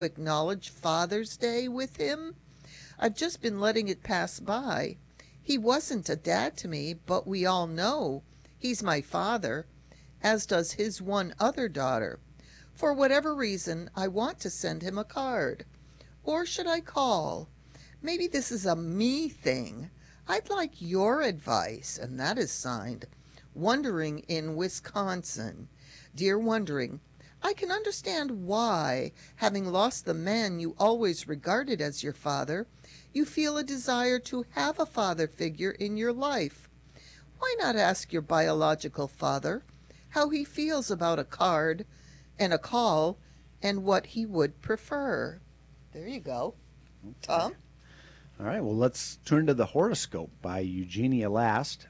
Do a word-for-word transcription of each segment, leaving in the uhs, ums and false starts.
acknowledge Father's Day with him. I've just been letting it pass by. He wasn't a dad to me, but we all know he's my father, as does his one other daughter. For whatever reason, I want to send him a card. Or should I call? Maybe this is a me thing. I'd like your advice, and that is signed Wondering in Wisconsin. Dear Wondering, I can understand why, having lost the man you always regarded as your father, you feel a desire to have a father figure in your life. Why not ask your biological father how he feels about a card and a call and what he would prefer? There you go. Okay. Tom? All right, well, let's turn to the horoscope by Eugenia Last.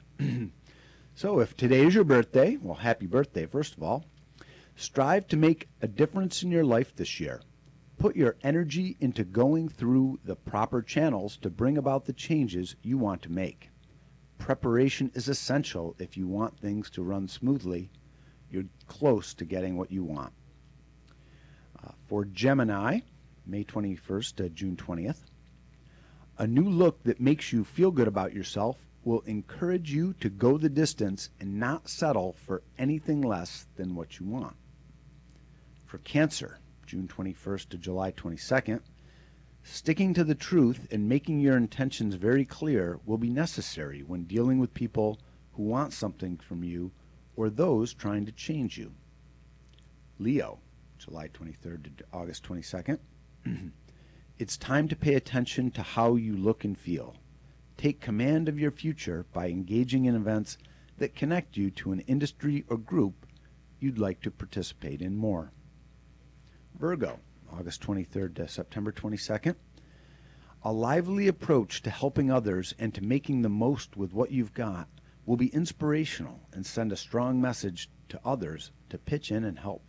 So if today is your birthday, well, happy birthday, first of all. Strive to make a difference in your life this year. Put your energy into going through the proper channels to bring about the changes you want to make. Preparation is essential if you want things to run smoothly. You're close to getting what you want. Uh, for Gemini, May twenty-first to June twentieth, a new look that makes you feel good about yourself will encourage you to go the distance and not settle for anything less than what you want. For Cancer, June twenty-first to July twenty-second, sticking to the truth and making your intentions very clear will be necessary when dealing with people who want something from you or those trying to change you. Leo, July twenty-third to August twenty-second, it's time to pay attention to how you look and feel. Take command of your future by engaging in events that connect you to an industry or group you'd like to participate in more. Virgo, August twenty-third to September twenty-second, a lively approach to helping others and to making the most with what you've got will be inspirational and send a strong message to others to pitch in and help.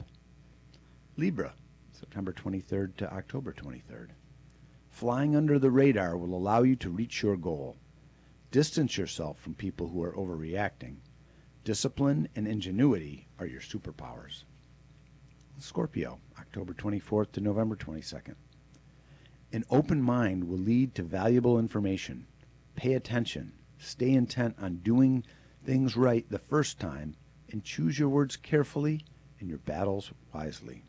Libra, September twenty-third to October twenty-third. Flying under the radar will allow you to reach your goal. Distance yourself from people who are overreacting. Discipline and ingenuity are your superpowers. Scorpio, October twenty-fourth to November twenty-second. An open mind will lead to valuable information. Pay attention. Stay intent on doing things right the first time, and choose your words carefully and your battles wisely.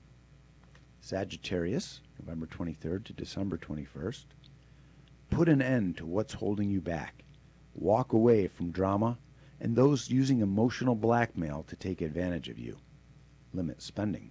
Sagittarius, November twenty-third to December twenty-first. Put an end to what's holding you back. Walk away from drama and those using emotional blackmail to take advantage of you. Limit spending.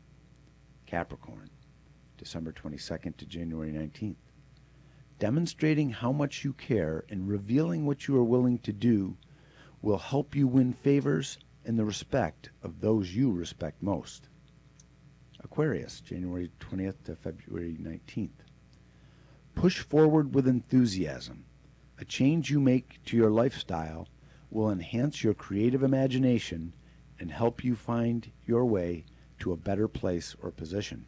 Capricorn, December twenty-second to January nineteenth. Demonstrating how much you care and revealing what you are willing to do will help you win favors and the respect of those you respect most. Aquarius, January twentieth to February nineteenth. Push forward with enthusiasm. A change you make to your lifestyle will enhance your creative imagination and help you find your way to a better place or position.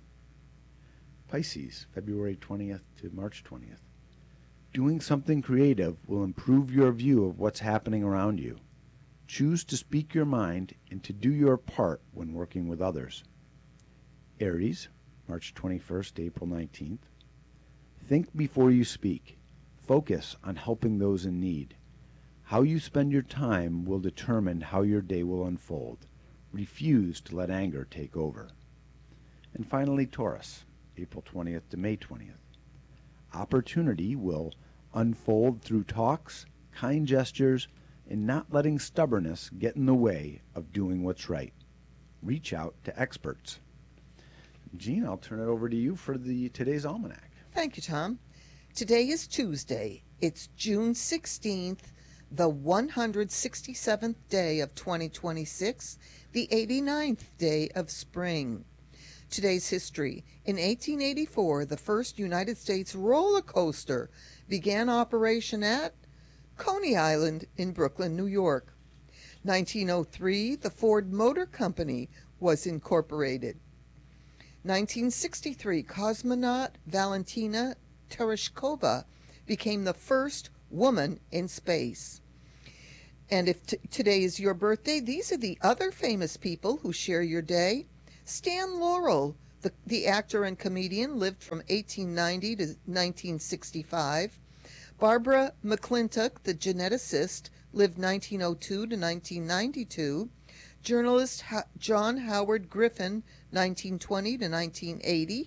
Pisces, February twentieth to March twentieth. Doing something creative will improve your view of what's happening around you. Choose to speak your mind and to do your part when working with others. Aries, March twenty-first to April nineteenth. Think before you speak. Focus on helping those in need. How you spend your time will determine how your day will unfold. Refuse to let anger take over. And finally, Taurus, April twentieth to May twentieth. Opportunity will unfold through talks, kind gestures, and not letting stubbornness get in the way of doing what's right. Reach out to experts. Jean, I'll turn it over to you for the today's almanac. Thank you, Tom. Today is Tuesday. It's June sixteenth, the one hundred sixty-seventh day of twenty twenty-six, the eighty-ninth day of spring. Today's history. In eighteen eighty-four, the first United States roller coaster began operation at Coney Island in Brooklyn, New York. nineteen oh three, the Ford Motor Company was incorporated. nineteen sixty-three, cosmonaut Valentina Tereshkova became the first woman in space. And if t- today is your birthday, these are the other famous people who share your day. Stan Laurel, The, the actor and comedian lived from eighteen ninety to nineteen sixty-five. Barbara McClintock, the geneticist, lived nineteen oh two to nineteen ninety-two. Journalist ha- John Howard Griffin, nineteen twenty to nineteen eighty.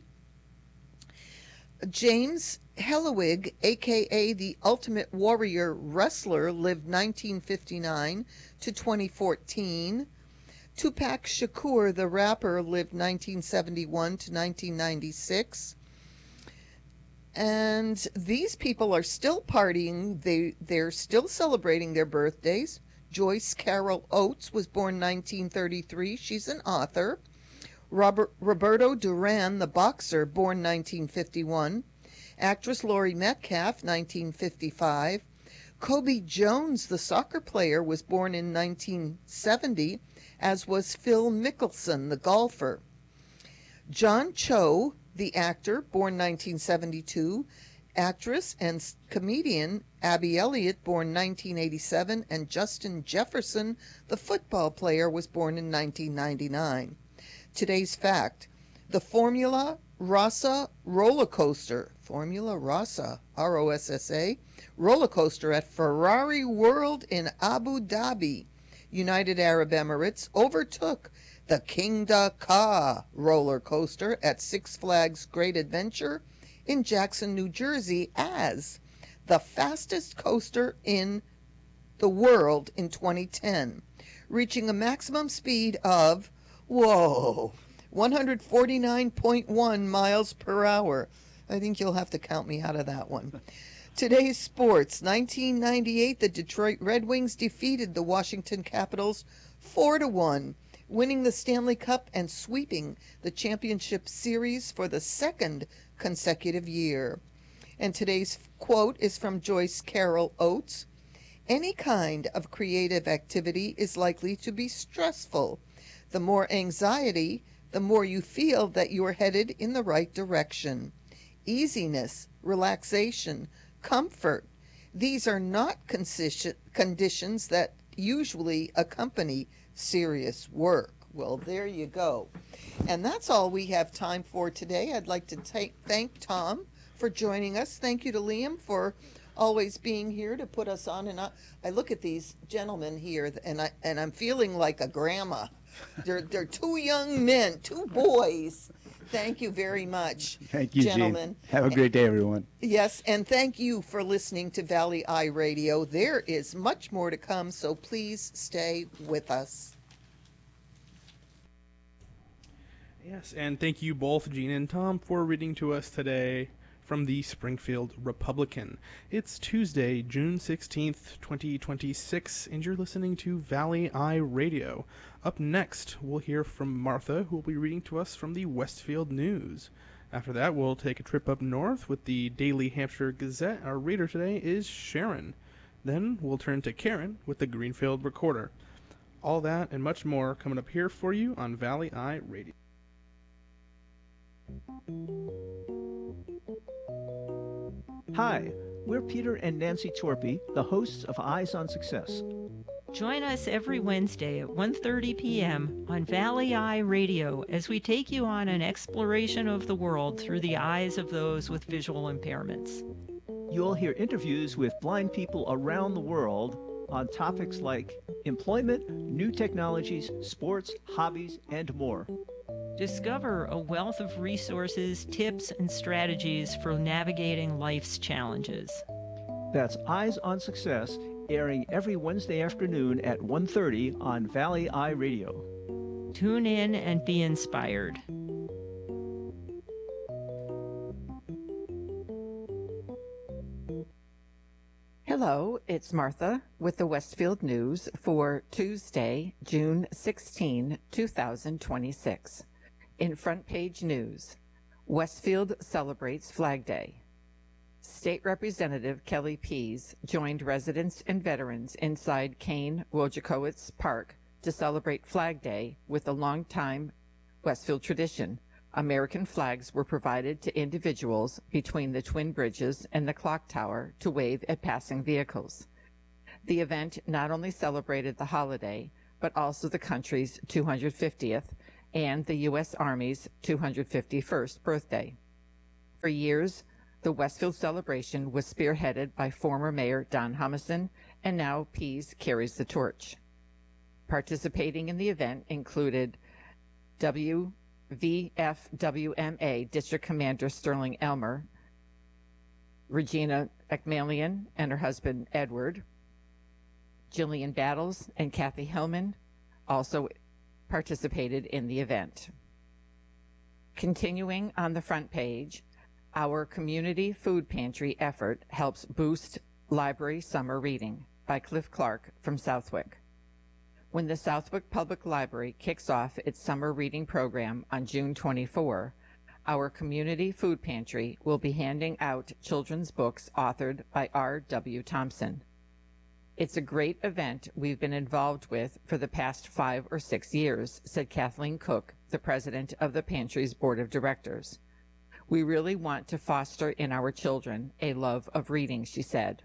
James Hellewig, a k a the Ultimate Warrior Wrestler, lived nineteen fifty-nine to twenty fourteen. Tupac Shakur, the rapper, lived nineteen seventy-one to nineteen ninety-six. And these people are still partying. They, they're still celebrating their birthdays. Joyce Carol Oates was born nineteen thirty-three. She's an author. Robert, Roberto Duran, the boxer, born nineteen fifty-one. Actress Laurie Metcalf, nineteen fifty-five. Kobe Jones, the soccer player, was born in nineteen seventy, as was Phil Mickelson, the golfer. John Cho, the actor, born nineteen seventy-two. Actress and comedian Abby Elliott, born nineteen eighty-seven. And Justin Jefferson, the football player, was born in nineteen ninety-nine. Today's fact: the Formula Rossa roller coaster, Formula Rossa, R O S S A, roller coaster at Ferrari World in Abu Dhabi, United Arab Emirates, overtook the King Da Ka roller coaster at Six Flags Great Adventure in Jackson, New Jersey, as the fastest coaster in the world in twenty ten, reaching a maximum speed of, whoa, one hundred forty-nine point one miles per hour. I think you'll have to count me out of that one. Today's sports. nineteen ninety-eight, the Detroit Red Wings defeated the Washington Capitals four to one, winning the Stanley Cup and sweeping the championship series for the second consecutive year. And today's quote is from Joyce Carol Oates. Any kind of creative activity is likely to be stressful. The more anxiety, the more you feel that you are headed in the right direction. Easiness, relaxation, comfort, these are not conditions that usually accompany serious work. Well, there you go. And that's all we have time for today. I'd like to take, thank Tom for joining us. Thank you to Liam for always being here to put us on. And I, I look at these gentlemen here, and I and I'm feeling like a grandma. They're they're two young men, two boys. Thank you very much. Thank you, gentlemen. Jean. Have a great day, everyone. Yes, and thank you for listening to Valley Eye Radio. There is much more to come, so please stay with us. Yes, and thank you both, Jean and Tom, for reading to us today from the Springfield Republican. It's Tuesday, June sixteenth, twenty twenty-six, and you're listening to Valley Eye Radio. Up next, we'll hear from Martha, who will be reading to us from the Westfield News. After that, we'll take a trip up north with the Daily Hampshire Gazette. Our reader today is Sharon. Then we'll turn to Karen with the Greenfield Recorder. All that and much more coming up here for you on Valley Eye Radio. Hi, we're Peter and Nancy Torpy, the hosts of Eyes on Success. Join us every Wednesday at one thirty p.m. on Valley Eye Radio as we take you on an exploration of the world through the eyes of those with visual impairments. You'll hear interviews with blind people around the world on topics like employment, new technologies, sports, hobbies, and more. Discover a wealth of resources, tips, and strategies for navigating life's challenges. That's Eyes on Success, airing every Wednesday afternoon at one thirty on Valley Eye Radio. Tune in and be inspired. Hello, it's Martha with the Westfield News for Tuesday, June sixteenth, two thousand twenty-six. In front page news, Westfield celebrates Flag Day. State Representative Kelly Pease joined residents and veterans inside Kane Wojciechowicz Park to celebrate Flag Day with a long-time Westfield tradition. American flags were provided to individuals between the Twin Bridges and the clock tower to wave at passing vehicles. The event not only celebrated the holiday, but also the country's two hundred fiftieth and the U S Army's two hundred fifty-first birthday. For years, the Westfield celebration was spearheaded by former Mayor Don Humison, and now Pease carries the torch. Participating in the event included W V F W M A District Commander Sterling Elmer, Regina McMillian and her husband Edward, Jillian Battles and Kathy Hillman also participated in the event. Continuing on the front page, our community food pantry effort helps boost library summer reading by Cliff Clark from Southwick. When the Southwick Public Library kicks off its summer reading program on June twenty-fourth, our community food pantry will be handing out children's books authored by R W Thompson. It's a great event we've been involved with for the past five or six years, said Kathleen Cook, the president of the pantry's board of directors. We really want to foster in our children a love of reading, she said.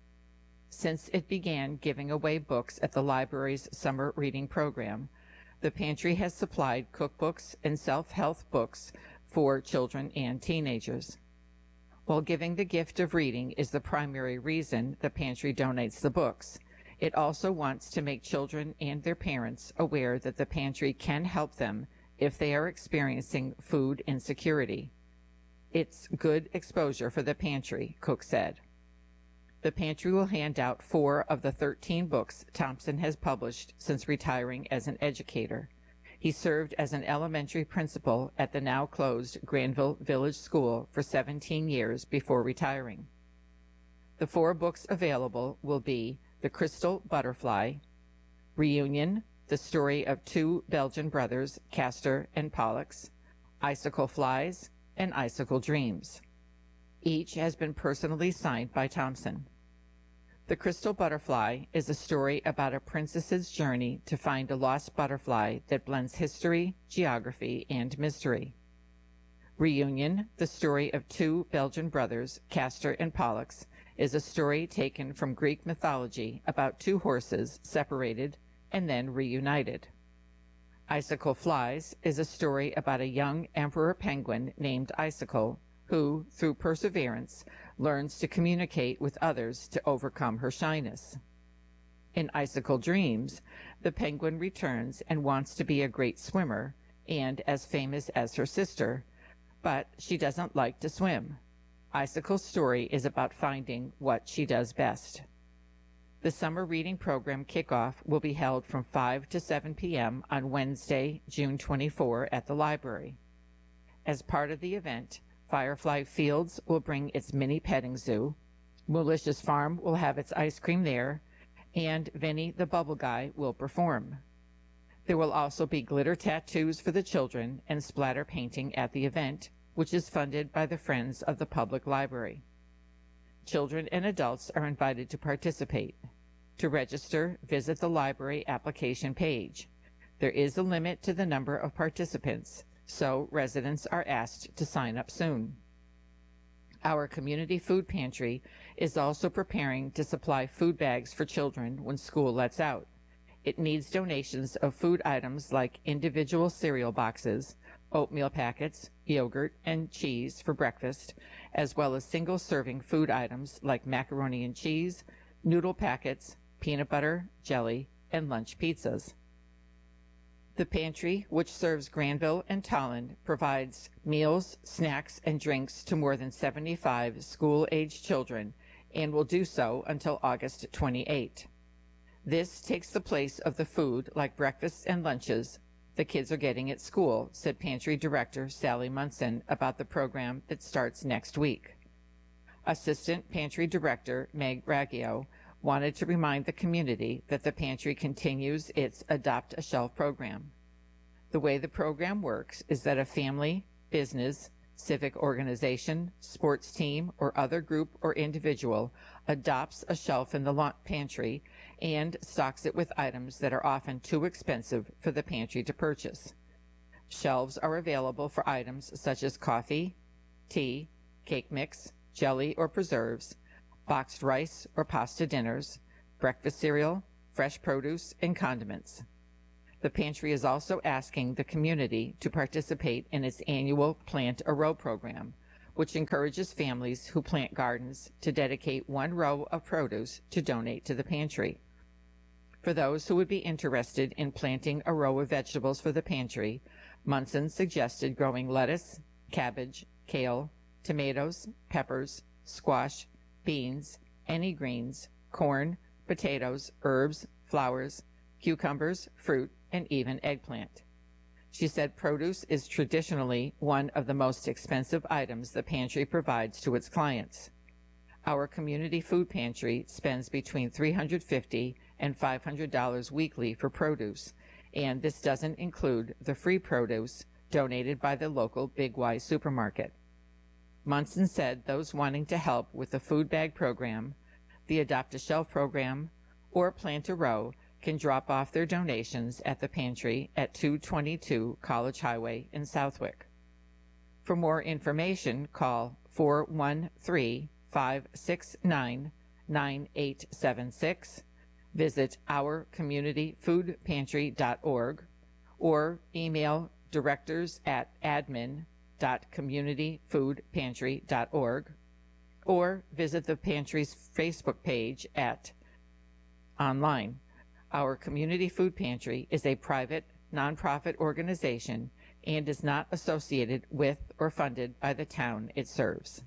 Since it began giving away books at the library's summer reading program, the pantry has supplied cookbooks and self-help books for children and teenagers. While giving the gift of reading is the primary reason the pantry donates the books, it also wants to make children and their parents aware that the pantry can help them if they are experiencing food insecurity. It's good exposure for the pantry, Cook said. The pantry will hand out four of the thirteen books Thompson has published since retiring as an educator. He served as an elementary principal at the now-closed Granville Village School for seventeen years before retiring. The four books available will be The Crystal Butterfly, Reunion, the story of two Belgian brothers, Castor and Pollux, Icicle Flies, and Icicle Dreams. Each has been personally signed by Thompson. The Crystal Butterfly is a story about a princess's journey to find a lost butterfly that blends history, geography, and mystery. Reunion, the story of two Belgian brothers, Castor and Pollux, is a story taken from Greek mythology about two horses separated and then reunited. Icicle Flies is a story about a young emperor penguin named Icicle who, through perseverance, learns to communicate with others to overcome her shyness. In Icicle Dreams, the penguin returns and wants to be a great swimmer and as famous as her sister, but she doesn't like to swim. Icicle's story is about finding what she does best. The summer reading program kickoff will be held from five to seven p.m. on Wednesday, June twenty-fourth at the library. As part of the event, Firefly Fields will bring its mini petting zoo, Moolish's Farm will have its ice cream there, and Vinny the Bubble Guy will perform. There will also be glitter tattoos for the children and splatter painting at the event, which is funded by the Friends of the Public Library. Children and adults are invited to participate. To register, visit the library application page. There is a limit to the number of participants, so residents are asked to sign up soon. Our community food pantry is also preparing to supply food bags for children when school lets out. It needs donations of food items like individual cereal boxes, oatmeal packets, yogurt, and cheese for breakfast, as well as single-serving food items like macaroni and cheese, noodle packets, peanut butter, jelly, and lunch pizzas. The pantry, which serves Granville and Tolland, provides meals, snacks, and drinks to more than seventy-five school-aged children and will do so until August twenty-eighth. This takes the place of the food, like breakfasts and lunches, the kids are getting at school, said Pantry Director Sally Munson about the program that starts next week. Assistant Pantry Director Meg Raggio wanted to remind the community that the pantry continues its Adopt a Shelf program. The way the program works is that a family, business, civic organization, sports team, or other group or individual adopts a shelf in the pantry and stocks it with items that are often too expensive for the pantry to purchase. Shelves are available for items such as coffee, tea, cake mix, jelly or preserves, boxed rice or pasta dinners, breakfast cereal, fresh produce, and condiments. The pantry is also asking the community to participate in its annual Plant a Row program, which encourages families who plant gardens to dedicate one row of produce to donate to the pantry. For those who would be interested in planting a row of vegetables for the pantry, Munson suggested growing lettuce, cabbage, kale, tomatoes, peppers, squash, beans, any greens, corn, potatoes, herbs, flowers, cucumbers, fruit, and even eggplant. She said produce is traditionally one of the most expensive items the pantry provides to its clients. Our community food pantry spends between three hundred fifty dollars and five hundred dollars weekly for produce, and this doesn't include the free produce donated by the local Big Y supermarket. Munson said those wanting to help with the food bag program, the Adopt a Shelf program, or Plant a Row can drop off their donations at the pantry at two twenty-two College Highway in Southwick. For more information, call four one three, five six nine, nine eight seven six, visit our community food pantry dot org, or email directors at admin dot community food pantry dot org, or visit the pantry's Facebook page at online. Our Community Food Pantry is a private, nonprofit organization and is not associated with or funded by the town it serves.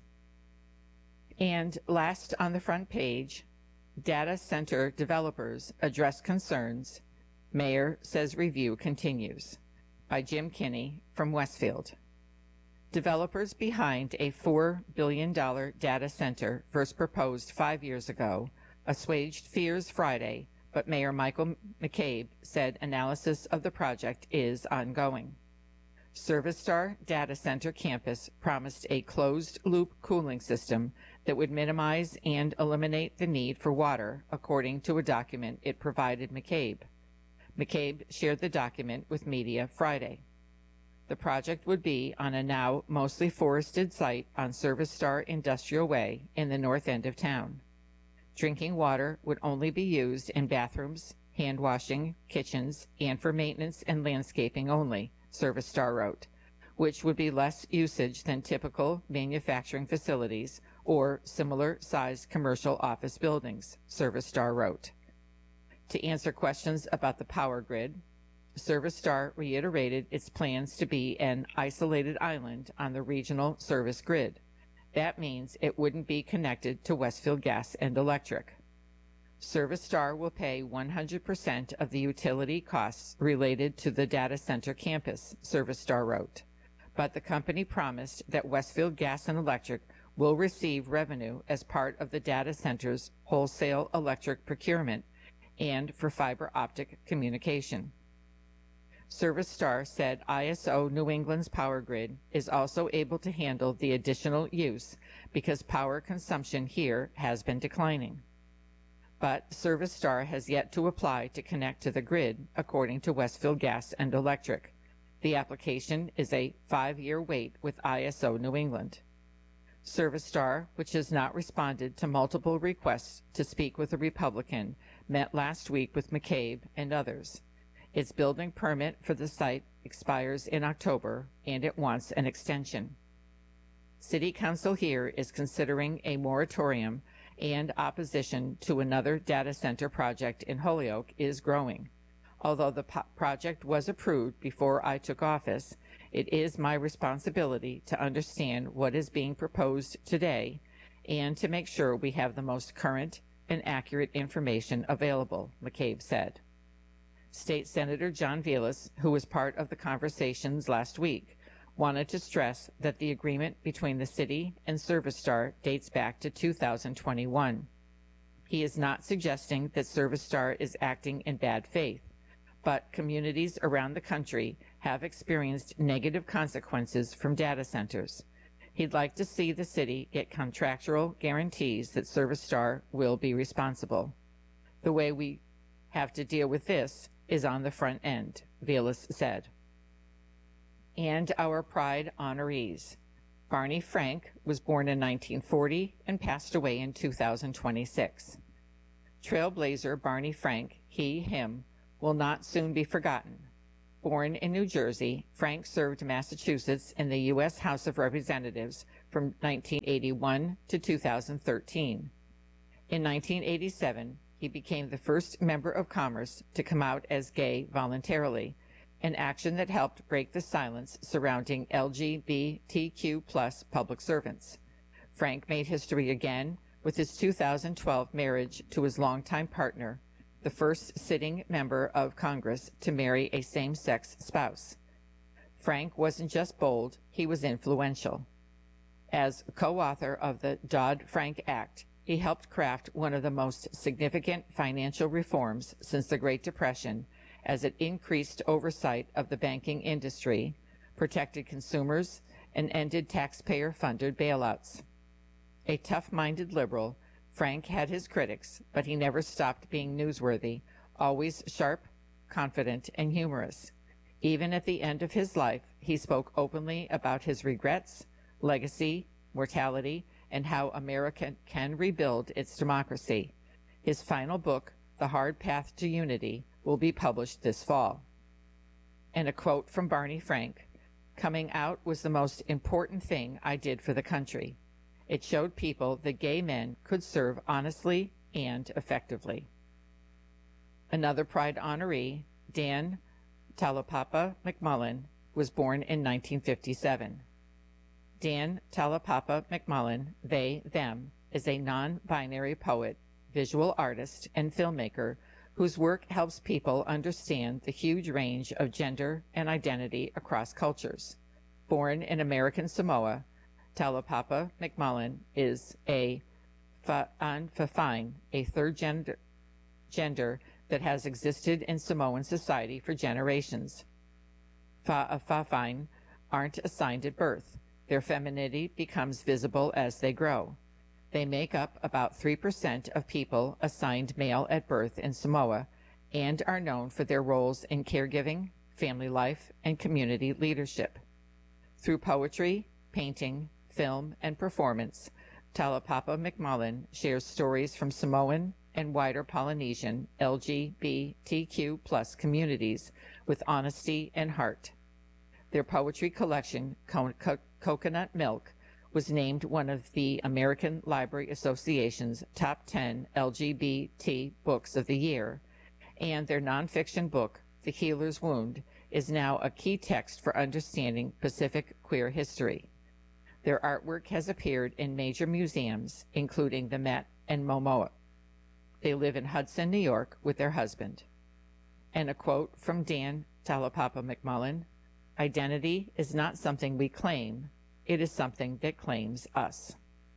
And last on the front page, data center developers address concerns. Mayor says review continues, by Jim Kinney from Westfield. Developers behind a four billion dollars data center first proposed five years ago assuaged fears Friday, but Mayor Michael McCabe said analysis of the project is ongoing. ServiceStar Data Center Campus promised a closed-loop cooling system that would minimize and eliminate the need for water, according to a document it provided McCabe. McCabe shared the document with media Friday. The project would be on a now mostly forested site on ServiceStar Industrial Way in the north end of town. Drinking water would only be used in bathrooms, hand washing, kitchens, and for maintenance and landscaping only, ServiceStar wrote, which would be less usage than typical manufacturing facilities or similar-sized commercial office buildings, ServiceStar wrote. To answer questions about the power grid, ServiceStar reiterated its plans to be an isolated island on the regional service grid. That means it wouldn't be connected to Westfield Gas and Electric. ServiceStar will pay one hundred percent of the utility costs related to the data center campus, ServiceStar wrote. But the company promised that Westfield Gas and Electric will receive revenue as part of the data center's wholesale electric procurement and for fiber optic communication. ServiceStar said I S O New England's power grid is also able to handle the additional use because power consumption here has been declining. But ServiceStar has yet to apply to connect to the grid, according to Westfield Gas and Electric. The application is a five-year wait with I S O New England. ServiceStar, which has not responded to multiple requests to speak with a Republican, met last week with McCabe and others. Its building permit for the site expires in October, and it wants an extension. City Council here is considering a moratorium, and opposition to another data center project in Holyoke is growing. Although the po- project was approved before I took office, it is my responsibility to understand what is being proposed today and to make sure we have the most current and accurate information available, McCabe said. State Senator John Velas, who was part of the conversations last week, wanted to stress that the agreement between the city and ServiceStar dates back to two thousand twenty-one. He is not suggesting that ServiceStar is acting in bad faith, but communities around the country have experienced negative consequences from data centers. He'd like to see the city get contractual guarantees that ServiceStar will be responsible. The way we have to deal with this is on the front end, Velas said. And our Pride honorees. Barney Frank was born in nineteen forty and passed away in two thousand twenty-six. Trailblazer Barney Frank, he, him, will not soon be forgotten. Born in New Jersey, Frank served Massachusetts in the U S House of Representatives from nineteen eighty-one to two thousand thirteen. In nineteen eighty-seven, he became the first member of Congress to come out as gay voluntarily, an action that helped break the silence surrounding L G B T Q plus public servants. Frank made history again with his two thousand twelve marriage to his longtime partner, the first sitting member of Congress to marry a same-sex spouse. Frank wasn't just bold, he was influential. As co-author of the Dodd-Frank Act, he helped craft one of the most significant financial reforms since the Great Depression, as it increased oversight of the banking industry, protected consumers, and ended taxpayer-funded bailouts. A tough-minded liberal, Frank had his critics, but he never stopped being newsworthy, always sharp, confident, and humorous. Even at the end of his life, he spoke openly about his regrets, legacy, mortality, and how America can rebuild its democracy. His final book, The Hard Path to Unity, will be published this fall. And a quote from Barney Frank, "Coming out was the most important thing I did for the country. It showed people that gay men could serve honestly and effectively." Another Pride honoree, Dan Talapapa McMullen, was born in nineteen fifty-seven. Dan Talapapa McMullen, they, them, is a non-binary poet, visual artist, and filmmaker whose work helps people understand the huge range of gender and identity across cultures. Born in American Samoa, Talapapa McMullen is a Fa'afafine, a third gender, gender that has existed in Samoan society for generations. Fa'afafine aren't assigned at birth. Their femininity becomes visible as they grow. They make up about three percent of people assigned male at birth in Samoa and are known for their roles in caregiving, family life, and community leadership. Through poetry, painting, film, and performance, Talapapa McMullen shares stories from Samoan and wider Polynesian L G B T Q plus communities with honesty and heart. Their poetry collection, Co- Co- Coconut Milk, was named one of the American Library Association's top ten L G B T books of the year, and their nonfiction book, The Healer's Wound, is now a key text for understanding Pacific queer history. Their artwork has appeared in major museums, including the Met and MoMA. They live in Hudson, New York, with their husband. And a quote from Dan Talapapa McMullen, "Identity is not something we claim, it is something that claims us."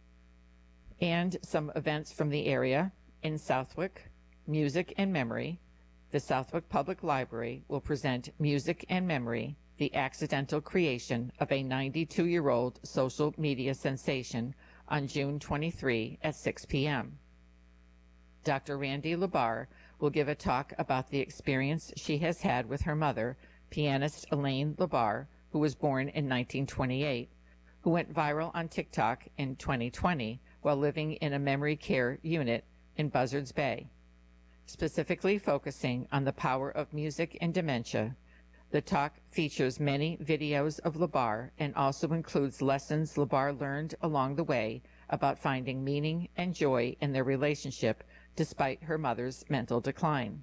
And some events from the area. In Southwick, Music and Memory. The Southwick Public Library will present Music and Memory, the accidental creation of a ninety-two-year-old social media sensation, on June twenty-third at six p.m. Doctor Randy Labar will give a talk about the experience she has had with her mother, pianist Elaine Labar, who was born in nineteen twenty-eight, who went viral on TikTok in twenty twenty while living in a memory care unit in Buzzards Bay. Specifically focusing on the power of music and dementia, the talk features many videos of Labar and also includes lessons Labar learned along the way about finding meaning and joy in their relationship despite her mother's mental decline.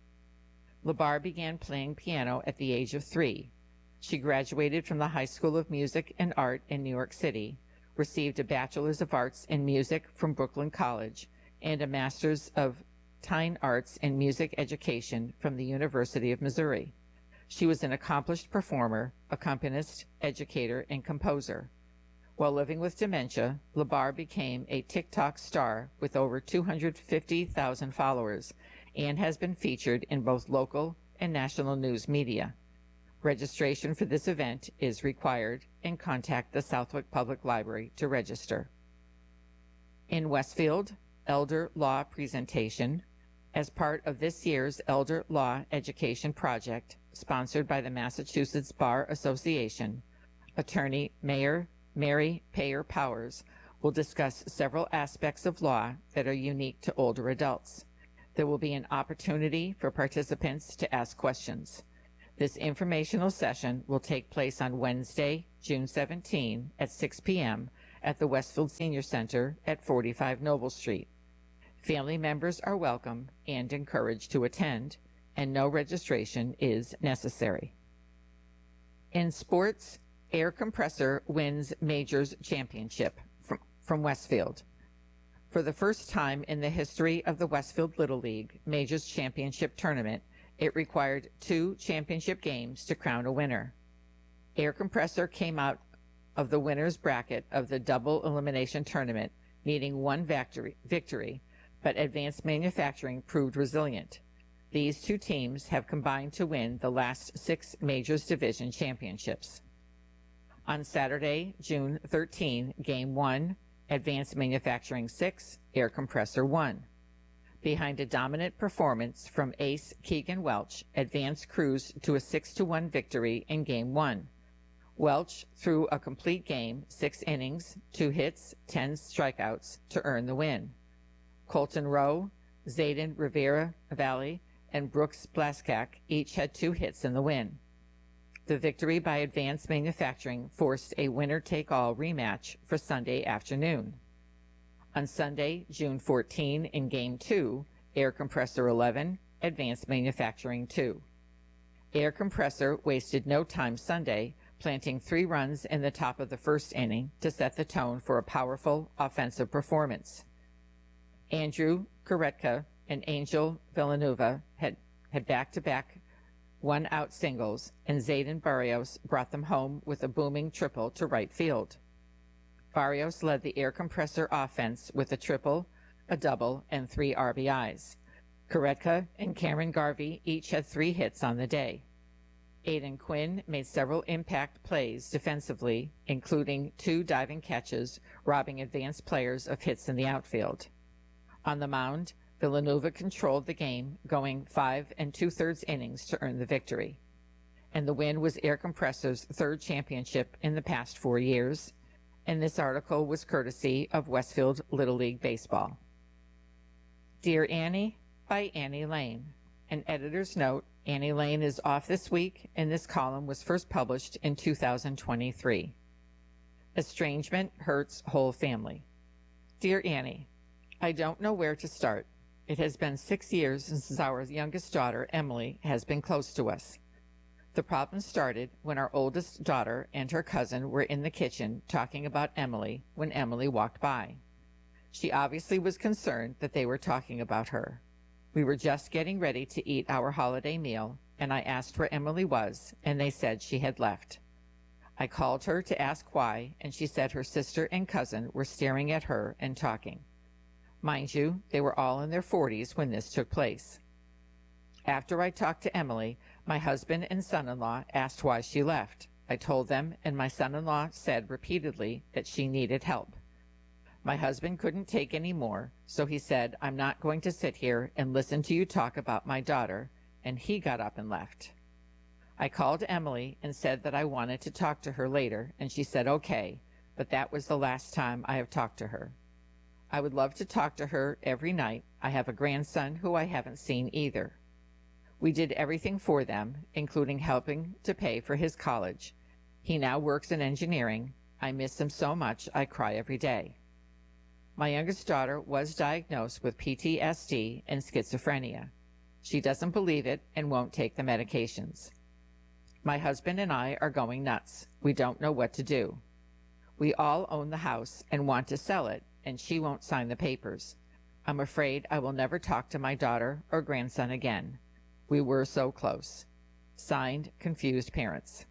Labar began playing piano at the age of three. She graduated from the High School of Music and Art in New York City, received a Bachelor's of Arts in Music from Brooklyn College, and a Master's of Fine Arts in Music Education from the University of Missouri. She was an accomplished performer, accompanist, educator, and composer. While living with dementia, Labar became a TikTok star with over two hundred fifty thousand followers and has been featured in both local and national news media. Registration for this event is required, and contact the Southwick Public Library to register. In Westfield, Elder Law Presentation. As part of this year's Elder Law Education Project, sponsored by the Massachusetts Bar Association, attorney Mayor Mary Payer Powers will discuss several aspects of law that are unique to older adults. There will be an opportunity for participants to ask questions. This informational session will take place on Wednesday, June seventeenth at six p.m. at the Westfield Senior Center at forty-five Noble Street. Family members are welcome and encouraged to attend, and no registration is necessary. In sports, Air Compressor wins Majors Championship from, from Westfield. For the first time in the history of the Westfield Little League Majors Championship Tournament, it required two championship games to crown a winner. Air Compressor came out of the winner's bracket of the double elimination tournament, needing one victory, victory, but Advanced Manufacturing proved resilient. These two teams have combined to win the last six Majors Division championships. On Saturday, June thirteenth, Game one, Advanced Manufacturing six, Air Compressor one. Behind a dominant performance from ace Keegan Welch, Advance cruised to a six to one victory in Game one. Welch threw a complete game, six innings, two hits, ten strikeouts to earn the win. Colton Rowe, Zayden Rivera Valley, and Brooks Blaskak each had two hits in the win. The victory by Advanced Manufacturing forced a winner-take-all rematch for Sunday afternoon. On Sunday, June fourteenth, in Game two, Air Compressor eleven, Advanced Manufacturing two. Air Compressor wasted no time Sunday, planting three runs in the top of the first inning to set the tone for a powerful offensive performance. Andrew Koretka and Angel Villanueva had, had back-to-back one-out singles, and Zayden Barrios brought them home with a booming triple to right field. Barrios led the Air Compressor offense with a triple, a double, and three R B Is. Koretka and Cameron Garvey each had three hits on the day. Aiden Quinn made several impact plays defensively, including two diving catches, robbing advanced players of hits in the outfield. On the mound, Villanueva controlled the game, going five and two-thirds innings to earn the victory. And the win was Air Compressor's third championship in the past four years, and this article was courtesy of Westfield Little League Baseball. Dear Annie, by Annie Lane. An editor's note, Annie Lane is off this week, and this column was first published in two thousand twenty-three. Estrangement hurts whole family. Dear Annie, I don't know where to start. It has been six years since our youngest daughter, Emily, has been close to us. The problem started when our oldest daughter and her cousin were in the kitchen talking about Emily when Emily walked by. She obviously was concerned that they were talking about her. We were just getting ready to eat our holiday meal, and I asked where Emily was, and they said she had left. I called her to ask why, and she said her sister and cousin were staring at her and talking. Mind you, they were all in their forties when this took place. After I talked to Emily, my husband and son-in-law asked why she left. I told them, and my son-in-law said repeatedly that she needed help. My husband couldn't take any more, so he said, I'm not going to sit here and listen to you talk about my daughter, and he got up and left. I called Emily and said that I wanted to talk to her later, and she said okay, but that was the last time I have talked to her. I would love to talk to her every night. I have a grandson who I haven't seen either. We did everything for them, including helping to pay for his college. He now works in engineering. I miss him so much, I cry every day. My youngest daughter was diagnosed with P T S D and schizophrenia. She doesn't believe it and won't take the medications. My husband and I are going nuts. We don't know what to do. We all own the house and want to sell it, and she won't sign the papers. I'm afraid I will never talk to my daughter or grandson again. We were so close. Signed, Confused Parents.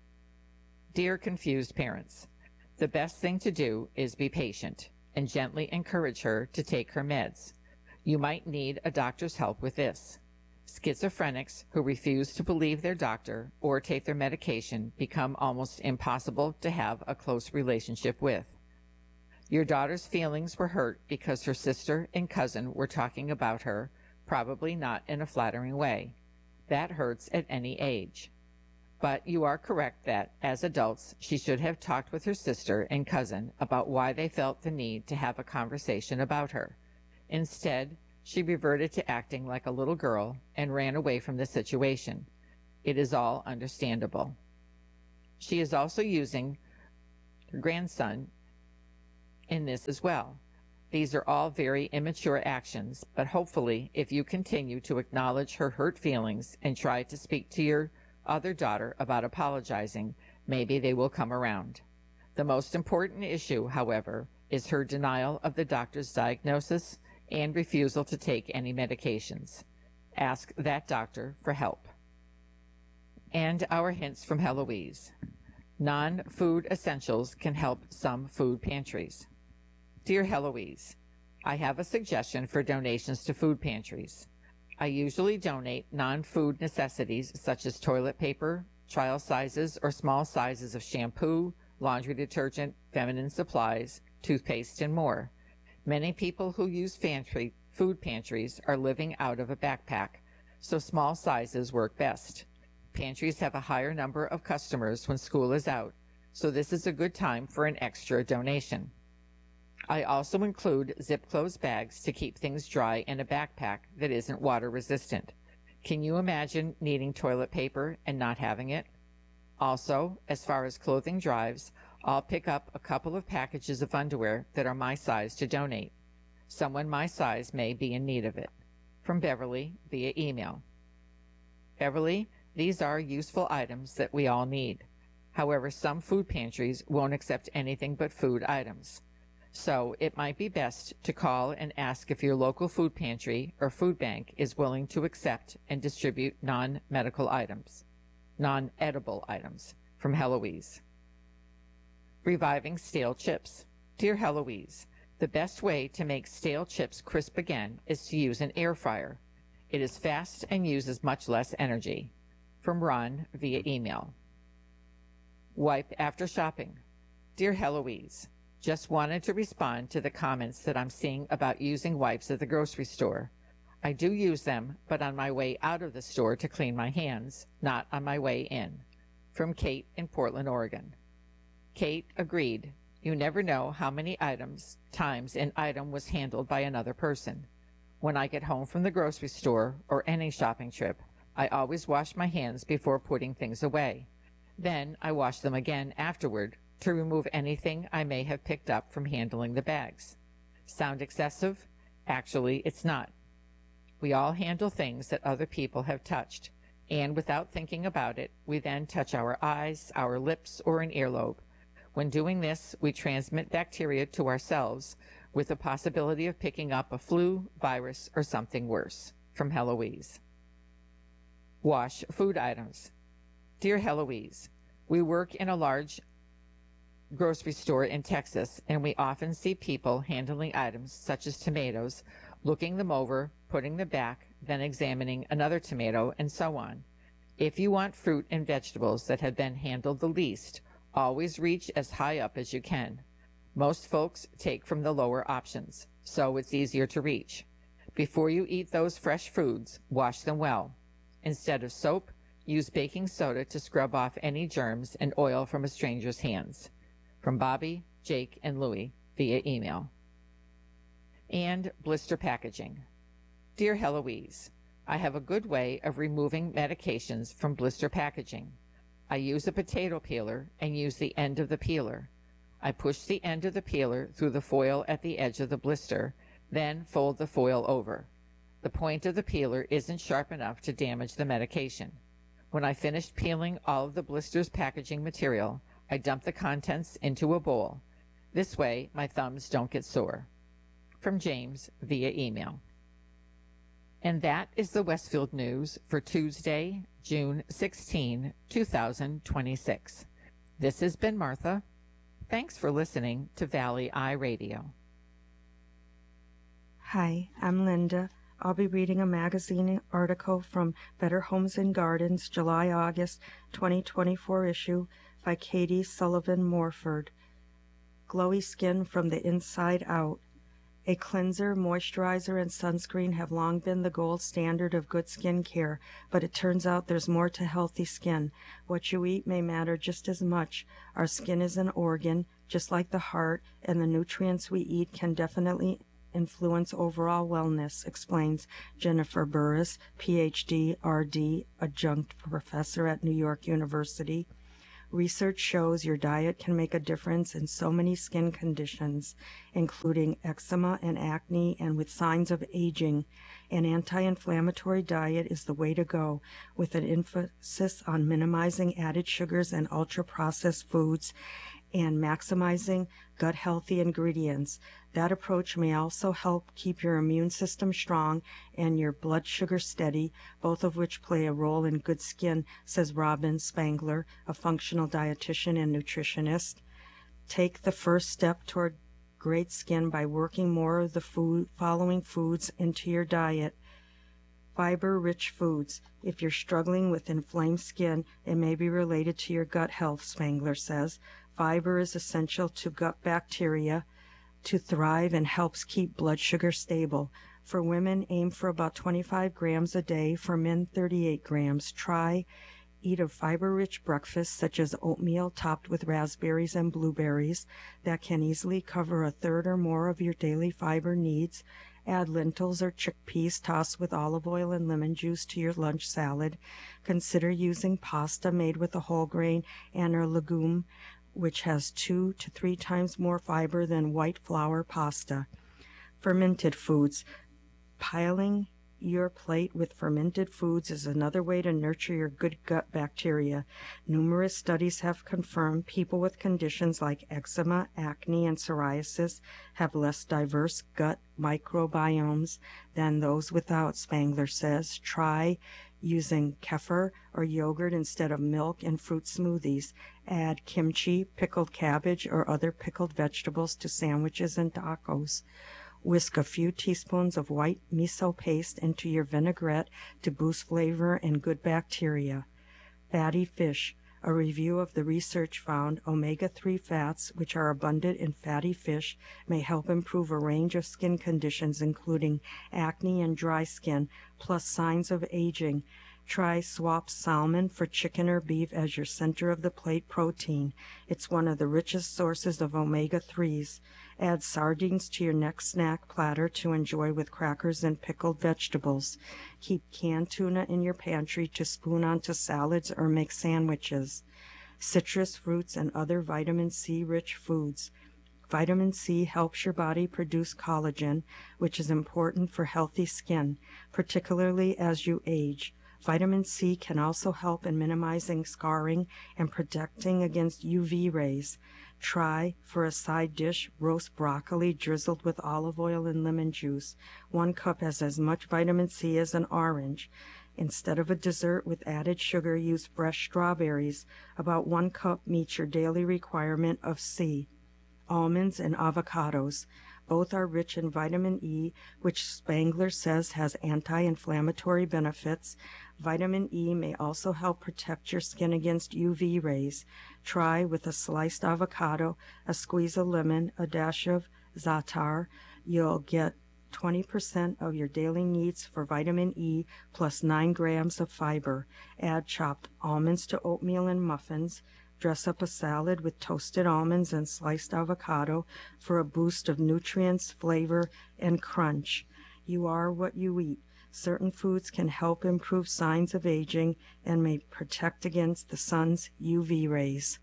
Dear confused parents, the best thing to do is be patient and gently encourage her to take her meds. You might need a doctor's help with this. Schizophrenics who refuse to believe their doctor or take their medication become almost impossible to have a close relationship with. Your daughter's feelings were hurt because her sister and cousin were talking about her, probably not in a flattering way. That hurts at any age. But you are correct that, as adults, she should have talked with her sister and cousin about why they felt the need to have a conversation about her. Instead, she reverted to acting like a little girl and ran away from the situation. It is all understandable. She is also using her grandson in this as well. These are all very immature actions, but hopefully, if you continue to acknowledge her hurt feelings and try to speak to your other daughter about apologizing, maybe they will come around. The most important issue, however, is her denial of the doctor's diagnosis and refusal to take any medications. Ask that doctor for help. And our hints from Heloise. Non-food essentials can help some food pantries. Dear Heloise, I have a suggestion for donations to food pantries. I usually donate non-food necessities such as toilet paper, trial sizes or small sizes of shampoo, laundry detergent, feminine supplies, toothpaste, and more. Many people who use pantry, food pantries are living out of a backpack, so small sizes work best. Pantries have a higher number of customers when school is out, so this is a good time for an extra donation. I also include zip-closed bags to keep things dry in a backpack that isn't water resistant. Can you imagine needing toilet paper and not having it? Also, as far as clothing drives, I'll pick up a couple of packages of underwear that are my size to donate. Someone my size may be in need of it. From Beverly via email. Beverly, these are useful items that we all need. However, some food pantries won't accept anything but food items. So it might be best to call and ask if your local food pantry or food bank is willing to accept and distribute non-medical items, non-edible items. From Heloise. Reviving stale chips. Dear Heloise, the best way to make stale chips crisp again is to use an air fryer. It is fast and uses much less energy. From Ron via email. Wipe after shopping. Dear Heloise, just wanted to respond to the comments that I'm seeing about using wipes at the grocery store. I do use them, but on my way out of the store to clean my hands, not on my way in. From Kate in Portland, Oregon. Kate agreed. You never know how many items, times an item was handled by another person. When I get home from the grocery store or any shopping trip, I always wash my hands before putting things away. Then I wash them again afterward to remove anything I may have picked up from handling the bags. Sound excessive? Actually, it's not. We all handle things that other people have touched, and without thinking about it, we then touch our eyes, our lips, or an earlobe. When doing this, we transmit bacteria to ourselves with the possibility of picking up a flu, virus, or something worse. From Heloise. Wash food items. Dear Heloise, we work in a large grocery store in Texas, and we often see people handling items such as tomatoes, looking them over, putting them back, then examining another tomato, and so on. If you want fruit and vegetables that have been handled the least, always reach as high up as you can. Most folks take from the lower options, so it's easier to reach. Before you eat those fresh foods, wash them well. Instead of soap, use baking soda to scrub off any germs and oil from a stranger's hands. From Bobby, Jake, and Louie via email. And blister packaging. Dear Heloise, I have a good way of removing medications from blister packaging. I use a potato peeler and use the end of the peeler. I push the end of the peeler through the foil at the edge of the blister, then fold the foil over. The point of the peeler isn't sharp enough to damage the medication. When I finished peeling all of the blister's packaging material, I dump the contents into a bowl. This way, my thumbs don't get sore. From James via email. And that is the Westfield News for Tuesday, June sixteenth, two thousand twenty-six. This has been Martha. Thanks for listening to Valley Eye Radio. Hi, I'm Linda. I'll be reading a magazine article from Better Homes and Gardens, July-August twenty twenty-four issue by Katie Sullivan Morford. Glowy skin from the inside out. A cleanser, moisturizer, and sunscreen have long been the gold standard of good skin care, but it turns out there's more to healthy skin. What you eat may matter just as much. Our skin is an organ, just like the heart, and the nutrients we eat can definitely influence overall wellness, explains Jennifer Burris, P H D, R D, adjunct professor at New York University. Research shows your diet can make a difference in so many skin conditions, including eczema and acne, and with signs of aging. An anti-inflammatory diet is the way to go, with an emphasis on minimizing added sugars and ultra-processed foods and maximizing gut-healthy ingredients. That approach may also help keep your immune system strong and your blood sugar steady, both of which play a role in good skin, says Robin Spangler, a functional dietitian and nutritionist. Take the first step toward great skin by working more of the food, following foods into your diet. Fiber-rich foods. If you're struggling with inflamed skin, it may be related to your gut health, Spangler says. Fiber is essential to gut bacteria to thrive and helps keep blood sugar stable. For women, aim for about twenty-five grams a day. For men, thirty-eight grams. Try eat a fiber-rich breakfast such as oatmeal topped with raspberries and blueberries that can easily cover a third or more of your daily fiber needs. Add lentils or chickpeas tossed with olive oil and lemon juice to your lunch salad. Consider using pasta made with a whole grain and a legume, which has two to three times more fiber than white flour pasta. Fermented foods. Piling your plate with fermented foods is another way to nurture your good gut bacteria. Numerous studies have confirmed people with conditions like eczema, acne, and psoriasis have less diverse gut microbiomes than those without, Spangler says. Try using kefir or yogurt instead of milk in fruit smoothies. Add kimchi, pickled cabbage, or other pickled vegetables to sandwiches and tacos. Whisk a few teaspoons of white miso paste into your vinaigrette to boost flavor and good bacteria. Fatty fish. A review of the research found omega three fats, which are abundant in fatty fish, may help improve a range of skin conditions including acne and dry skin, plus signs of aging. Try swap salmon for chicken or beef as your center of the plate protein. It's one of the richest sources of omega threes. Add sardines to your next snack platter to enjoy with crackers and pickled vegetables. Keep canned tuna in your pantry to spoon onto salads or make sandwiches. Citrus fruits and other vitamin C-rich foods. Vitamin C helps your body produce collagen, which is important for healthy skin, particularly as you age. Vitamin C can also help in minimizing scarring and protecting against U V rays. Try, for a side dish, roast broccoli drizzled with olive oil and lemon juice. One cup has as much vitamin C as an orange. Instead of a dessert with added sugar, use fresh strawberries. About one cup meets your daily requirement of C. Almonds and avocados. Both are rich in vitamin E, which Spangler says has anti-inflammatory benefits. Vitamin E may also help protect your skin against U V rays. Try with a sliced avocado, a squeeze of lemon, a dash of za'atar. You'll get twenty percent of your daily needs for vitamin E plus nine grams of fiber. Add chopped almonds to oatmeal and muffins. Dress up a salad with toasted almonds and sliced avocado for a boost of nutrients, flavor, and crunch. You are what you eat. Certain foods can help improve signs of aging and may protect against the sun's U V rays.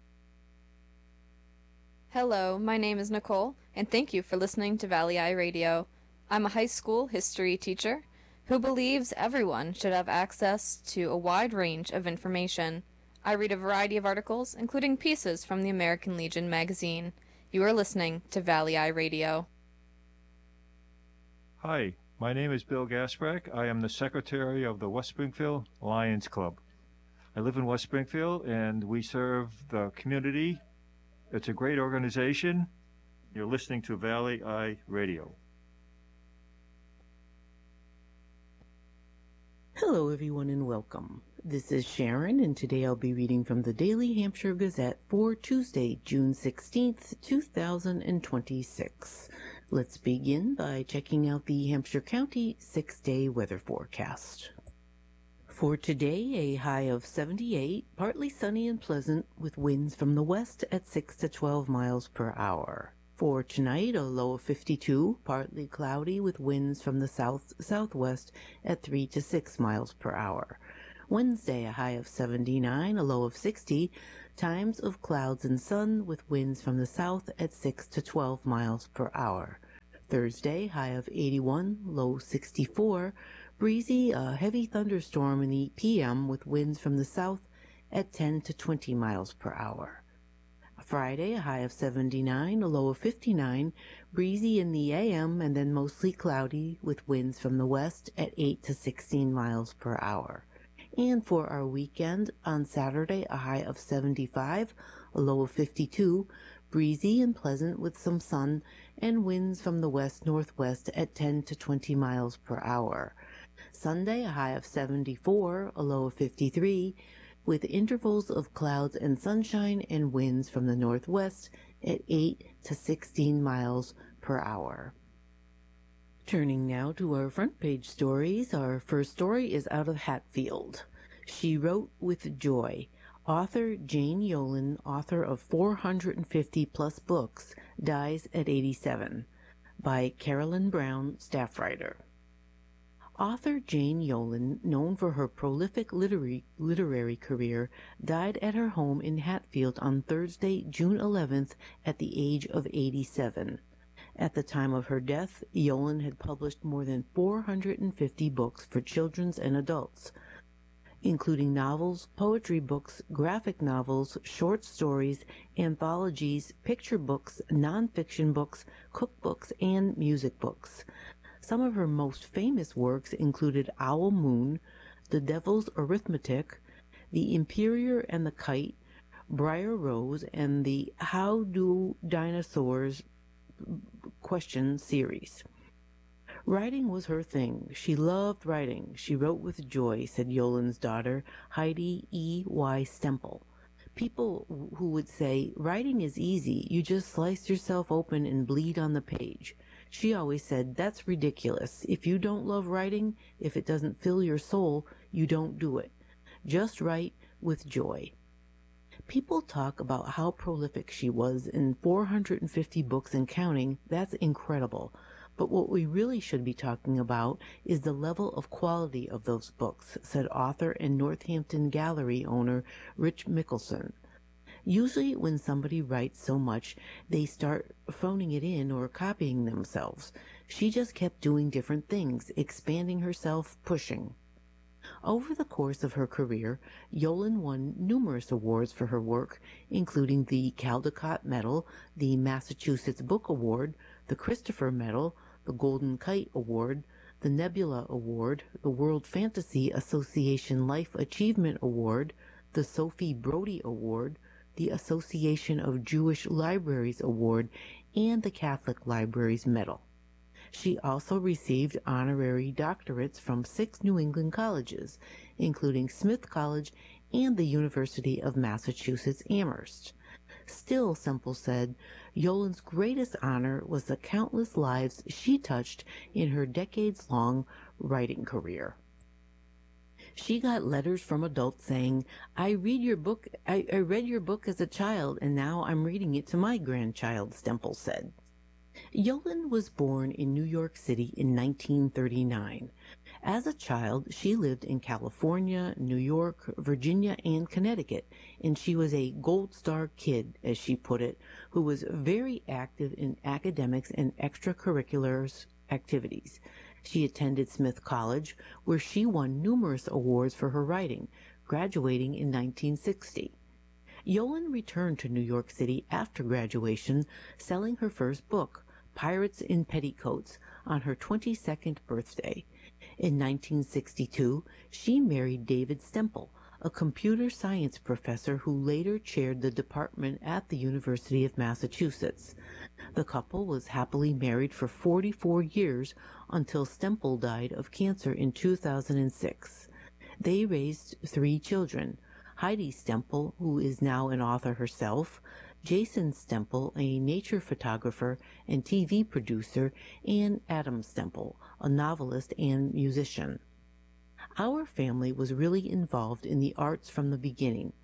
Hello, my name is Nicole, and thank you for listening to Valley Eye Radio. I'm a high school history teacher who believes everyone should have access to a wide range of information. I read a variety of articles, including pieces from the American Legion magazine. You are listening to Valley Eye Radio. Hi, my name is Bill Gasprack. I am the secretary of the West Springfield Lions Club. I live in West Springfield, and we serve the community. It's a great organization. You're listening to Valley Eye Radio. Hello, everyone, and welcome. This is Sharon, and today I'll be reading from the Daily Hampshire Gazette for Tuesday, June sixteenth, two thousand twenty-six. Let's begin by checking out the Hampshire County six-day weather forecast. For today, a high of seventy-eight, partly sunny and pleasant, with winds from the west at six to twelve miles per hour. For tonight, a low of fifty-two, partly cloudy with winds from the south-southwest at three to six miles per hour. Wednesday, a high of seventy-nine, a low of sixty, times of clouds and sun with winds from the south at six to twelve miles per hour. Thursday, high of eighty-one, low sixty-four, breezy, a heavy thunderstorm in the P M with winds from the south at ten to twenty miles per hour. Friday, a high of seventy-nine, a low of fifty-nine, breezy in the A M and then mostly cloudy with winds from the west at eight to sixteen miles per hour. And for our weekend, on Saturday, a high of seventy-five, a low of fifty-two, breezy and pleasant with some sun and winds from the west-northwest at ten to twenty miles per hour. Sunday, a high of seventy-four, a low of fifty-three, with intervals of clouds and sunshine and winds from the northwest at eight to sixteen miles per hour. Turning now to our front page stories, our first story is out of Hatfield. She Wrote with Joy. Author Jane Yolen, author of four hundred fifty plus books, dies at eighty-seven. By Carolyn Brown, staff writer. Author Jane Yolen, known for her prolific literary, literary career, died at her home in Hatfield on Thursday, June eleventh, at the age of eighty-seven. At the time of her death, Yolen had published more than four hundred fifty books for children and adults, including novels, poetry books, graphic novels, short stories, anthologies, picture books, nonfiction books, cookbooks, and music books. Some of her most famous works included Owl Moon, The Devil's Arithmetic, The Imperior and the Kite, Briar Rose, and the How Do Dinosaurs Question series. Writing was her thing. She loved writing. She wrote with joy, said Yolen's daughter, Heidi E. Y. Stemple. People who would say, writing is easy. You just slice yourself open and bleed on the page. She always said, that's ridiculous. If you don't love writing, if it doesn't fill your soul, you don't do it. Just write with joy. People talk about how prolific she was in four hundred fifty books and counting. That's incredible. But what we really should be talking about is the level of quality of those books, said author and Northampton Gallery owner Rich Mickelson. Usually when somebody writes so much, they start phoning it in or copying themselves. She just kept doing different things, expanding herself, pushing. Over the course of her career, Yolen won numerous awards for her work, including the Caldecott Medal, the Massachusetts Book Award, the Christopher Medal, the Golden Kite Award, the Nebula Award, the World Fantasy Association Life Achievement Award, the Sophie Brody Award, the Association of Jewish Libraries Award, and the Catholic Libraries Medal. She also received honorary doctorates from six New England colleges, including Smith College and the University of Massachusetts Amherst. Still, Semple said, Yolen's greatest honor was the countless lives she touched in her decades-long writing career. She got letters from adults saying, I read your book, I, I read your book as a child, and now I'm reading it to my grandchild, Stemple said. Yolen was born in New York City in nineteen thirty-nine. As a child, she lived in California, New York, Virginia, and Connecticut, and she was a gold star kid, as she put it, who was very active in academics and extracurricular activities. She attended Smith College, where she won numerous awards for her writing, graduating in nineteen sixty. Yolen returned to New York City after graduation, selling her first book, Pirates in Petticoats, on her twenty-second birthday. In nineteen sixty-two, she married David Stemple, a computer science professor who later chaired the department at the University of Massachusetts. The couple was happily married for forty-four years until Stemple died of cancer in two thousand six. They raised three children, Heidi Stemple, who is now an author herself, Jason Stemple, a nature photographer and T V producer, and Adam Stemple, a novelist and musician. Our family was really involved in the arts from the beginning.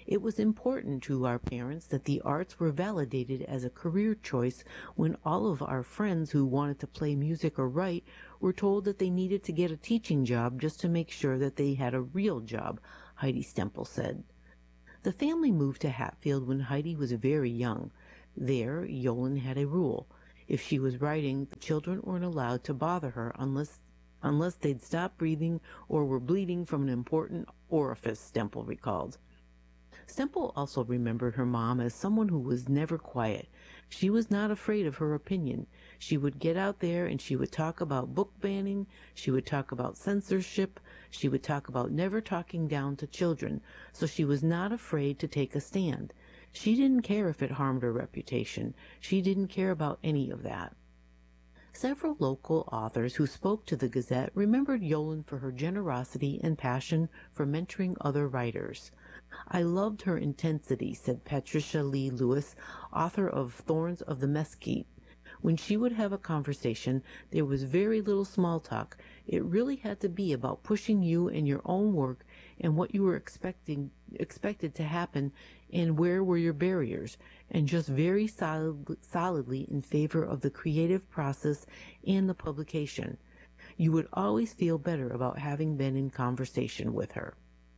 It was important to our parents that the arts were validated as a career choice when all of our friends who wanted to play music or write were told that they needed to get a teaching job just to make sure that they had a real job, Heidi Stempel said. The family moved to Hatfield when Heidi was very young. There, Yolen had a rule. If she was writing, the children weren't allowed to bother her unless unless they'd stopped breathing or were bleeding from an important orifice, Stempel recalled. Stempel also remembered her mom as someone who was never quiet. She was not afraid of her opinion. She would get out there and she would talk about book banning, she would talk about censorship, she would talk about never talking down to children, so she was not afraid to take a stand. She didn't care if it harmed her reputation. She didn't care about any of that. Several local authors who spoke to the Gazette remembered Yolen for her generosity and passion for mentoring other writers. I loved her intensity, said Patricia Lee Lewis, author of Thorns of the Mesquite. When she would have a conversation, there was very little small talk. It really had to be about pushing you and your own work and what you were expecting expected to happen and where were your barriers, and just very solid, solidly in favor of the creative process and the publication. You would always feel better about having been in conversation with her.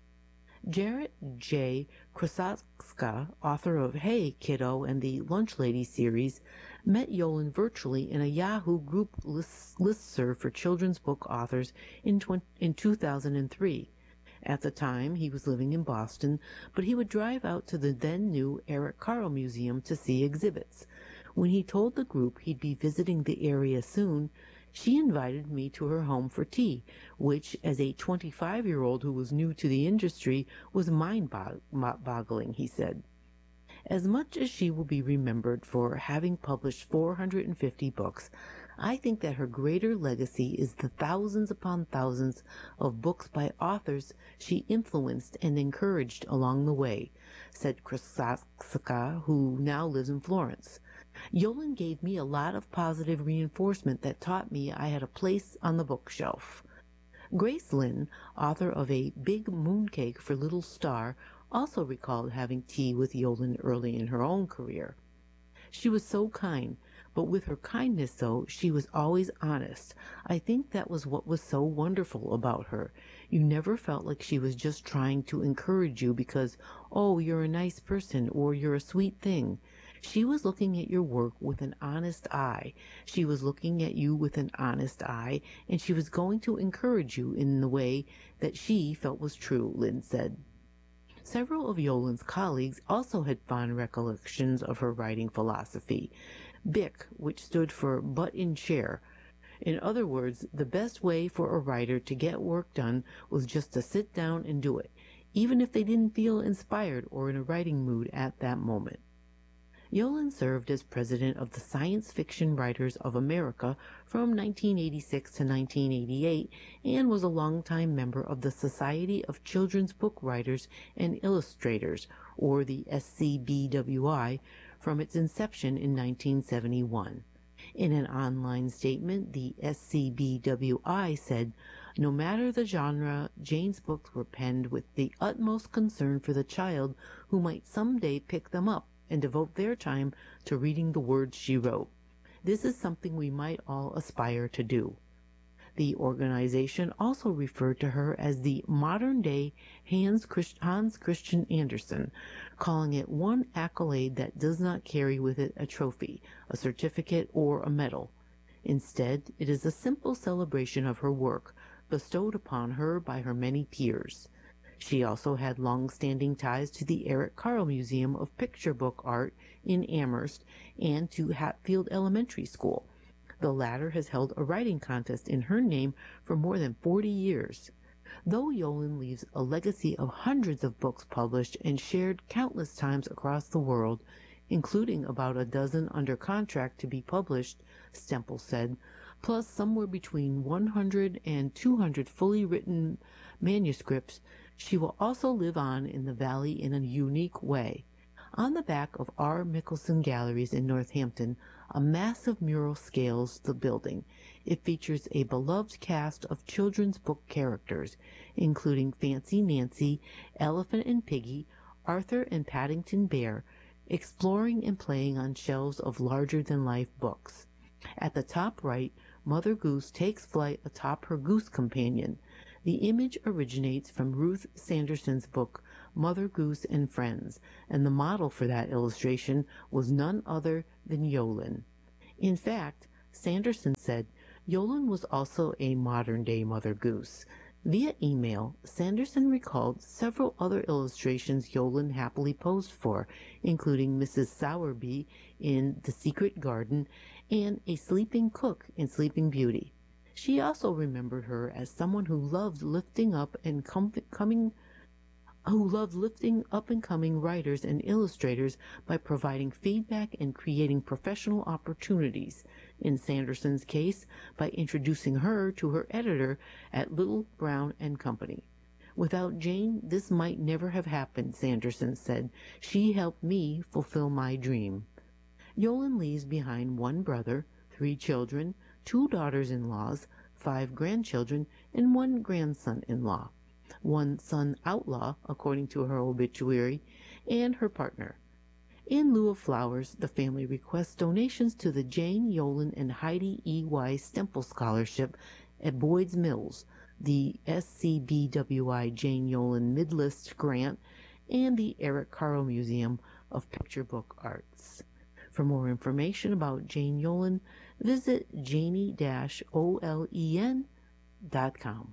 Jarrett J. Krasowska, author of Hey, Kiddo and the Lunch Lady series, met Yolen virtually in a Yahoo group list, listserv for children's book authors in, twenty, in two thousand three. At the time, he was living in Boston, but he would drive out to the then-new Eric Carle Museum to see exhibits. When he told the group he'd be visiting the area soon, she invited me to her home for tea, which, as a twenty-five-year-old who was new to the industry, was mind-boggling, he said. As much as she will be remembered for having published four hundred fifty books, I think that her greater legacy is the thousands upon thousands of books by authors she influenced and encouraged along the way, said Krasowska, who now lives in Florence. Yolen gave me a lot of positive reinforcement that taught me I had a place on the bookshelf. Grace Lynn, author of A Big Mooncake for Little Star, also recalled having tea with Yolen early in her own career. She was so kind, but with her kindness, though, she was always honest. I think that was what was so wonderful about her. You never felt like she was just trying to encourage you because, oh, you're a nice person or you're a sweet thing. She was looking at your work with an honest eye. She was looking at you with an honest eye, and she was going to encourage you in the way that she felt was true, Lynn said. Several of Yolen's colleagues also had fond recollections of her writing philosophy. B I C, which stood for Butt in Chair. In other words, the best way for a writer to get work done was just to sit down and do it, even if they didn't feel inspired or in a writing mood at that moment. Yolen served as president of the Science Fiction Writers of America from nineteen eighty-six to nineteen eighty-eight and was a longtime member of the Society of Children's Book Writers and Illustrators, or the S C B W I, from its inception in nineteen seventy-one. In an online statement, the S C B W I said, "No matter the genre, Jane's books were penned with the utmost concern for the child who might someday pick them up and devote their time to reading the words she wrote. This is something we might all aspire to do." The organization also referred to her as the modern-day Hans, Christ- Hans Christian Andersen, calling it one accolade that does not carry with it a trophy, a certificate, or a medal. Instead, it is a simple celebration of her work, bestowed upon her by her many peers. She also had long-standing ties to the Eric Carle Museum of Picture Book Art in Amherst and to Hatfield Elementary School. The latter has held a writing contest in her name for more than forty years. Though Yolen leaves a legacy of hundreds of books published and shared countless times across the world, including about a dozen under contract to be published, Stempel said, plus somewhere between one hundred and two hundred fully written manuscripts, she will also live on in the valley in a unique way. On the back of R. Mickelson Galleries in Northampton, a massive mural scales the building. It features a beloved cast of children's book characters, including Fancy Nancy, Elephant and Piggy, Arthur and Paddington Bear, exploring and playing on shelves of larger-than-life books. At the top right, Mother Goose takes flight atop her goose companion. The image originates from Ruth Sanderson's book, Mother Goose and Friends, and the model for that illustration was none other than Yolen. In fact, Sanderson said Yolen was also a modern-day Mother Goose. Via email, Sanderson recalled several other illustrations Yolen happily posed for, including Missus Sowerby in The Secret Garden and a sleeping cook in Sleeping Beauty. She also remembered her as someone who loved lifting up and com- coming who loved lifting up and coming writers and illustrators by providing feedback and creating professional opportunities. In Sanderson's case, by introducing her to her editor at Little, Brown and Company. Without Jane, this might never have happened, Sanderson said. She helped me fulfill my dream. Yolen leaves behind one brother, three children, two daughters-in-laws, five grandchildren, and one grandson-in-law. One son outlaw, according to her obituary, and her partner. In lieu of flowers, the family requests donations to the Jane Yolen and Heidi E. Wise Stemple Scholarship at Boyd's Mills, the S C B W I Jane Yolen Midlist Grant, and the Eric Carle Museum of Picture Book Arts. For more information about Jane Yolen, visit janie dash olen dot com.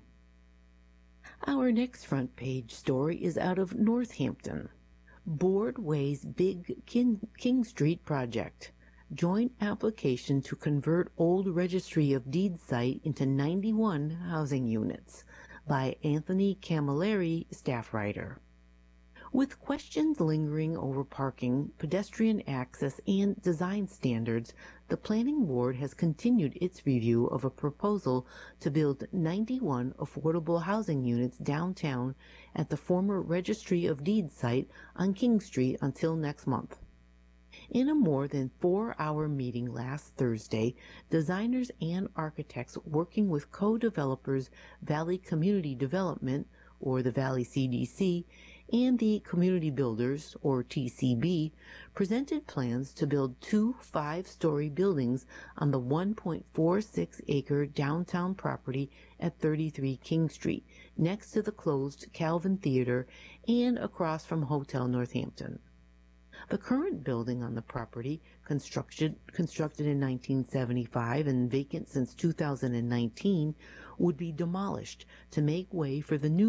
Our next front page story is out of Northampton. Board weighs big King, King Street project. Joint application to convert old Registry of Deeds site into ninety-one housing units by Anthony Camilleri, staff writer. With questions lingering over parking, pedestrian access, and design standards, the Planning Board has continued its review of a proposal to build ninety-one affordable housing units downtown at the former Registry of Deeds site on King Street until next month. In a more than four-hour meeting last Thursday, designers and architects working with co-developers Valley Community Development, or the Valley C D C, and the Community Builders, or T C B, presented plans to build two five-story buildings on the one point four six acre downtown property at thirty-three King Street, next to the closed Calvin Theater and across from Hotel Northampton. The current building on the property, constructed, constructed in nineteen seventy-five and vacant since two thousand nineteen, would be demolished to make way for the new